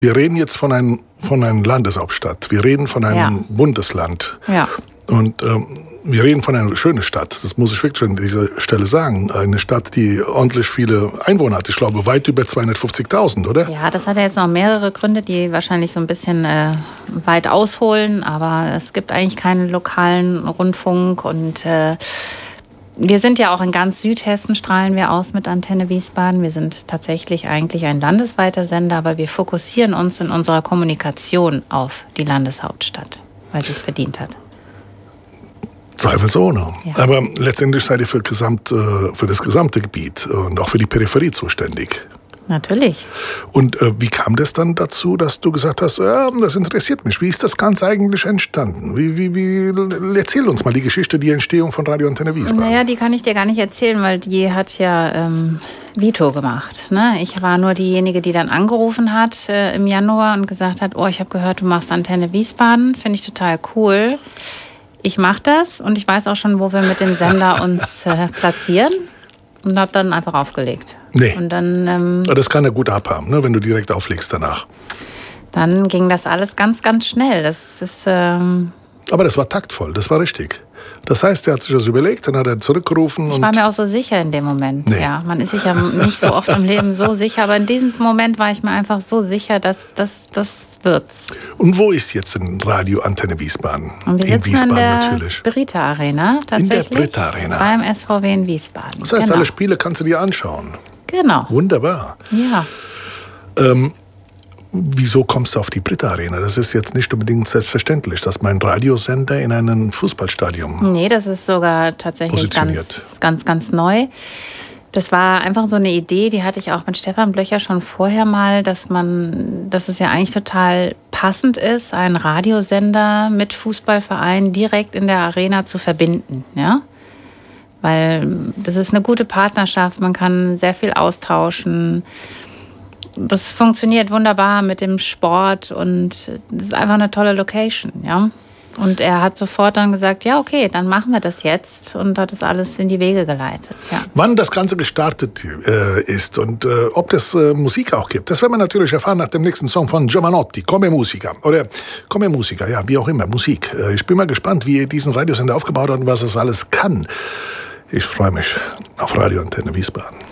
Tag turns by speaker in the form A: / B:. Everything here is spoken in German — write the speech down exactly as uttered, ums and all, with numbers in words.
A: Wir reden jetzt von einem, von einer Landeshauptstadt. Wir reden von einem
B: Ja.
A: Bundesland.
B: Ja.
A: Und ähm, wir reden von einer schönen Stadt. Das muss ich wirklich an dieser Stelle sagen. Eine Stadt, die ordentlich viele Einwohner hat. Ich glaube, weit über zweihundertfünfzigtausend, oder?
B: Ja, das hat ja jetzt noch mehrere Gründe, die wahrscheinlich so ein bisschen äh, weit ausholen. Aber es gibt eigentlich keinen lokalen Rundfunk. Und äh, wir sind ja auch in ganz Südhessen, strahlen wir aus mit Antenne Wiesbaden. Wir sind tatsächlich eigentlich ein landesweiter Sender, aber wir fokussieren uns in unserer Kommunikation auf die Landeshauptstadt, weil sie es verdient hat.
A: Zweifelsohne.
B: Ja.
A: Aber letztendlich seid ihr für, gesamt, äh, für das gesamte Gebiet und auch für die Peripherie zuständig.
B: Natürlich.
A: Und äh, wie kam das dann dazu, dass du gesagt hast, ja, das interessiert mich. Wie ist das Ganze eigentlich entstanden? Wie, wie, wie, erzähl uns mal die Geschichte, die Entstehung von Radio Antenne Wiesbaden.
B: Naja, die kann ich dir gar nicht erzählen, weil die hat ja ähm, Vito gemacht. Ne? Ich war nur diejenige, die dann angerufen hat äh, im Januar und gesagt hat, oh, ich habe gehört, du machst Antenne Wiesbaden. Finde ich total cool. Ich mache das und ich weiß auch schon, wo wir mit dem Sender uns äh, platzieren. Und habe dann einfach aufgelegt.
A: Nee.
B: Und dann, ähm,
A: Das kann er gut abhaben, ne, wenn du direkt auflegst danach.
B: dann ging das alles ganz, ganz schnell. Das ist, ähm,
A: Aber das war taktvoll, das war richtig. Das heißt, er hat sich das überlegt, dann hat er zurückgerufen.
B: ich
A: und
B: war mir auch so sicher in dem Moment.
A: Nee.
B: Ja, man ist sich ja nicht so oft im Leben so sicher, aber in diesem Moment war ich mir einfach so sicher, dass das wird's.
A: Und wo ist jetzt ein Radio Antenne Wiesbaden?
B: Und wir
A: in
B: sitzen
A: Wiesbaden
B: in der
A: natürlich.
B: Britta Arena tatsächlich.
A: In der Britta Arena.
B: Beim S V W in Wiesbaden.
A: Das heißt,
B: genau.
A: alle Spiele kannst du dir anschauen.
B: Genau.
A: Wunderbar.
B: Ja.
A: Ähm, wieso kommst du auf die Britta Arena? Das ist jetzt nicht unbedingt selbstverständlich, dass mein Radiosender in einem Fußballstadion
B: Nee, das ist sogar tatsächlich
A: positioniert.
B: ganz, ganz, ganz neu. Das war einfach so eine Idee, die hatte ich auch mit Stefan Blöcher schon vorher mal, dass man, dass es ja eigentlich total passend ist, einen Radiosender mit Fußballverein direkt in der Arena zu verbinden, ja? Weil das ist eine gute Partnerschaft, man kann sehr viel austauschen. Das funktioniert wunderbar mit dem Sport und das ist einfach eine tolle Location, ja? Und er hat sofort dann gesagt, ja, okay, dann machen wir das jetzt und hat das alles in die Wege geleitet. Ja.
A: Wann das Ganze gestartet äh, ist und äh, ob es äh, Musik auch gibt, das werden wir natürlich erfahren nach dem nächsten Song von Giovanotti, Come Musica. Oder Come Musica, ja, wie auch immer, Musik. Äh, ich bin mal gespannt, wie ihr diesen Radiosender aufgebaut habt und was es alles kann. Ich freue mich auf Radio Antenne Wiesbaden.